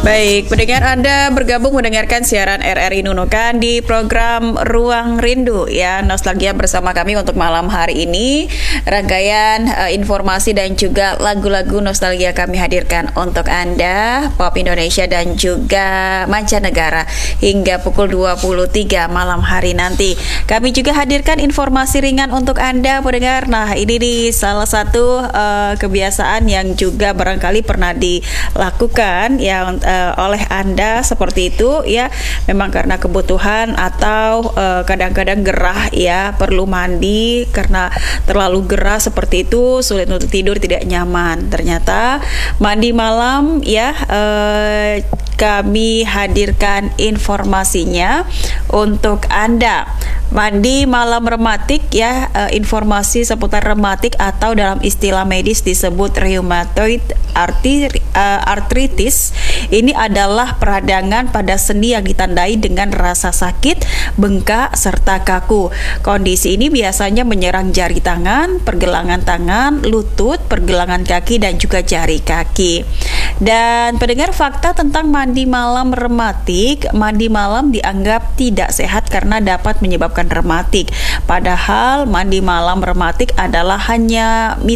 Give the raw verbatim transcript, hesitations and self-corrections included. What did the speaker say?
Baik, pendengar Anda bergabung mendengarkan siaran R R I Nunukan di program Ruang Rindu ya, nostalgia bersama kami untuk malam hari ini. Rangkaian uh, informasi dan juga lagu-lagu nostalgia kami hadirkan untuk Anda, pop Indonesia dan juga mancanegara hingga pukul dua puluh tiga malam hari nanti. Kami juga hadirkan informasi ringan untuk Anda pendengar. Nah, ini nih salah satu uh, kebiasaan yang juga barangkali pernah dilakukan yang uh, oleh Anda seperti itu ya, memang karena kebutuhan atau uh, kadang-kadang gerah ya, perlu mandi karena terlalu gerah seperti itu, sulit untuk tidur, tidak nyaman. Ternyata mandi malam ya, uh, kami hadirkan informasinya untuk Anda. Mandi malam rematik ya, uh, informasi seputar rematik atau dalam istilah medis disebut rheumatoid arthritis. Ini adalah peradangan pada sendi yang ditandai dengan rasa sakit, bengkak, serta kaku. Kondisi ini biasanya menyerang jari tangan, pergelangan tangan, lutut, pergelangan kaki, dan juga jari kaki. Dan pendengar, fakta tentang mandi malam rematik, mandi malam dianggap tidak sehat karena dapat menyebabkan rematik. Padahal mandi malam rematik adalah hanya